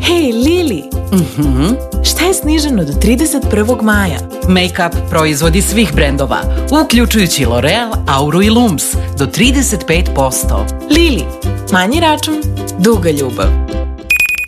Hej, Lili, šta je sniženo do 31. maja? Make-up proizvodi svih brendova, uključujući L'Oreal, Auru i Lums, do 35%. Lili, manji račun, duga ljubav.